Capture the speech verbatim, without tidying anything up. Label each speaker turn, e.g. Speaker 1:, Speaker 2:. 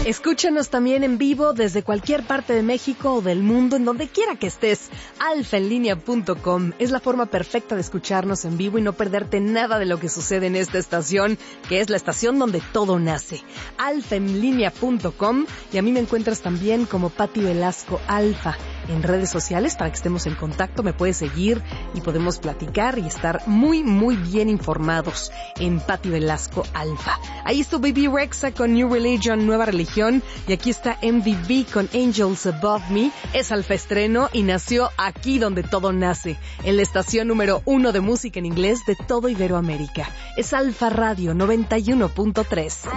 Speaker 1: Escúchanos también en vivo desde cualquier parte de México o del mundo, en donde quiera que estés. alfa en línea punto com es la forma perfecta de escucharnos en vivo y no perderte nada de lo que sucede en esta estación, que es la estación donde todo nace. alfa en línea punto com, y a mí me encuentras también como Pati Velasco Alfa en redes sociales para que estemos en contacto. Me puedes seguir y podemos platicar y estar muy, muy bien informados en Pati Velasco Alfa. Ahí está Baby Rexha con New Religion, Nueva Religión, y aquí está M D B con Angels Above Me. Es Alfa Estreno y nació aquí donde todo nace, en la estación número uno de música en inglés de todo Iberoamérica. Es Alfa Radio noventa y uno punto tres.